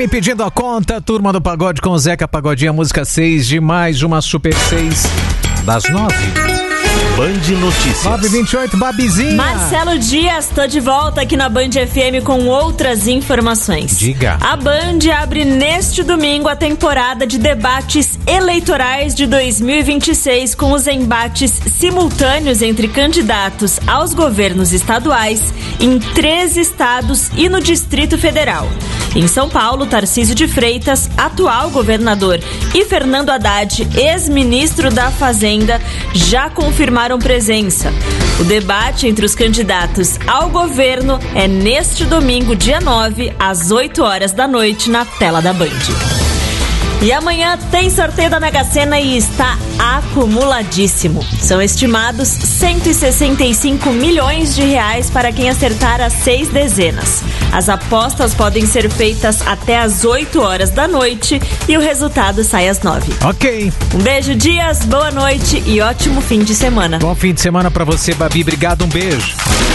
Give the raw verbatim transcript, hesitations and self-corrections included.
E pedindo a conta, turma do Pagode com o Zeca Pagodinho, música seis de mais uma Super seis das nove. Band Notícias. nove e vinte e oito, Babizinha. Marcelo Dias, tô de volta aqui na Band F M com outras informações. Diga. A Band abre neste domingo a temporada de debates eleitorais de dois mil e vinte e seis, com os embates simultâneos entre candidatos aos governos estaduais em três estados e no Distrito Federal. Em São Paulo, Tarcísio de Freitas, atual governador, e Fernando Haddad, ex-ministro da Fazenda, já confirmaram presença. O debate entre os candidatos ao governo é neste domingo, dia nove, às oito horas da noite, na tela da Band. E amanhã tem sorteio da Mega Sena e está acumuladíssimo. São estimados cento e sessenta e cinco milhões de reais para quem acertar as seis dezenas. As apostas podem ser feitas até às oito horas da noite e o resultado sai às nove. Ok. Um beijo, Dias, boa noite e ótimo fim de semana. Bom fim de semana pra você, Babi. Obrigado, um beijo.